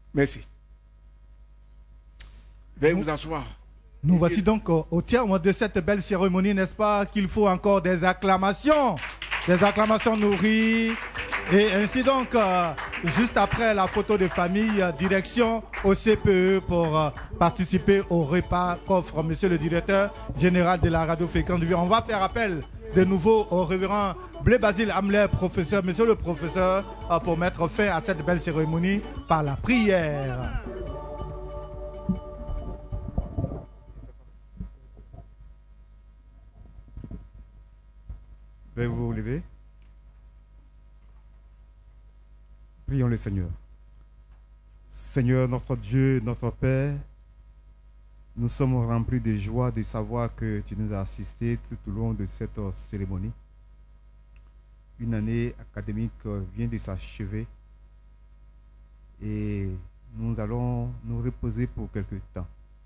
Merci. Veuillez vous asseoir. Nous voici donc au terme de cette belle cérémonie, n'est-ce pas, qu'il faut encore des acclamations nourries. Et ainsi donc, juste après la photo de famille, direction au CPE pour participer au repas qu'offre Monsieur le directeur général de la radio Fréquence de Vie. On va faire appel de nouveau au révérend Blé Basile Hamler, professeur, Monsieur le professeur, pour mettre fin à cette belle cérémonie par la prière. Veuillez vous lever. Prions le Seigneur. Seigneur, notre Dieu, notre Père, nous sommes remplis de joie de savoir que tu nous as assistés tout au long de cette cérémonie. Une année académique vient de s'achever et nous allons nous reposer pour quelque temps.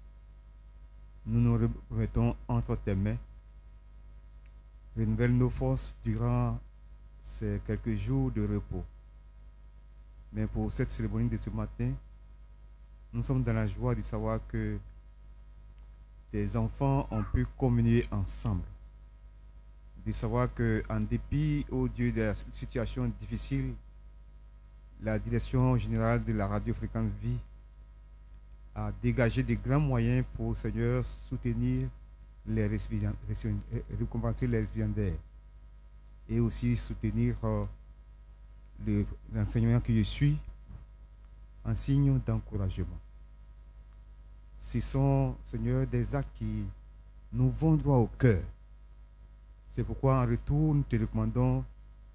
Nous nous remettons entre tes mains. Renouvelle nos forces durant ces quelques jours de repos. Mais pour cette cérémonie de ce matin, nous sommes dans la joie de savoir que tes enfants ont pu communier ensemble. De savoir qu'en dépit, ô Dieu, de la situation difficile, la direction générale de la radio Fréquence Vie a dégagé de grands moyens pour, Seigneur, soutenir les récompenser les récipiendaires et aussi soutenir l'enseignement que je suis en signe d'encouragement. Ce sont, Seigneur, des actes qui nous vont droit au cœur. C'est pourquoi en retour, nous te recommandons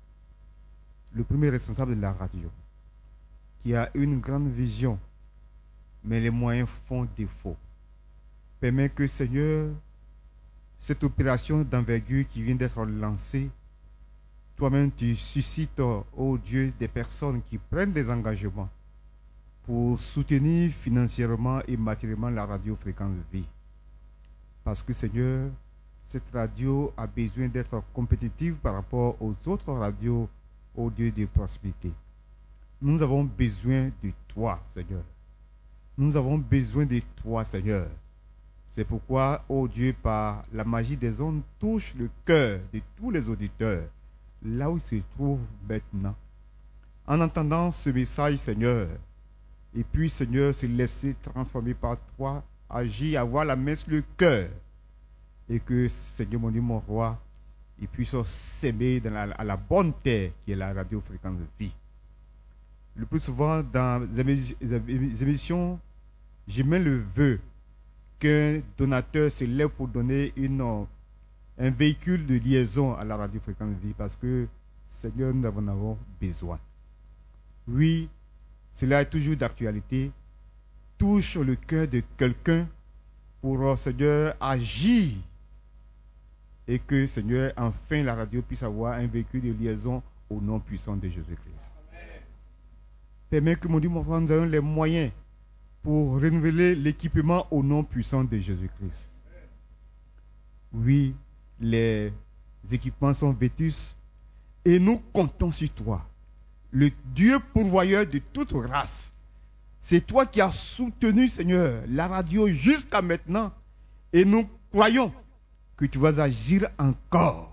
le premier responsable de la radio, qui a une grande vision, mais les moyens font défaut. Permets que, Seigneur, cette opération d'envergure qui vient d'être lancée, toi-même tu suscites, ô Dieu, des personnes qui prennent des engagements pour soutenir financièrement et matériellement la radio Fréquence Vie. Parce que, Seigneur, cette radio a besoin d'être compétitive par rapport aux autres radios, ô Dieu de prospérité. Nous avons besoin de toi, Seigneur. Nous avons besoin de toi, Seigneur. C'est pourquoi, ô Dieu, par la magie des ondes, touche le cœur de tous les auditeurs, là où ils se trouvent maintenant. En entendant ce message, Seigneur, et puis, Seigneur, se laisser transformer par toi, agir, avoir la main sur le cœur, et que, Seigneur, mon Dieu, mon roi, ils puissent s'aimer à la bonne terre qui est la radio Fréquence Vie. Le plus souvent, dans les émissions, je mets le vœu qu'un donateur se lève pour donner un véhicule de liaison à la radio Fréquence Vie parce que, Seigneur, nous en avons besoin. Oui, cela est toujours d'actualité. Touche le cœur de quelqu'un pour, Seigneur, agir et que, Seigneur, enfin la radio puisse avoir un véhicule de liaison au nom puissant de Jésus-Christ. Permets que, mon Dieu, mon roi, nous ayons les moyens pour renouveler l'équipement au nom puissant de Jésus-Christ. Oui, les équipements sont vétustes et nous comptons sur toi, le Dieu pourvoyeur de toute race. C'est toi qui as soutenu, Seigneur, la radio jusqu'à maintenant et nous croyons que tu vas agir encore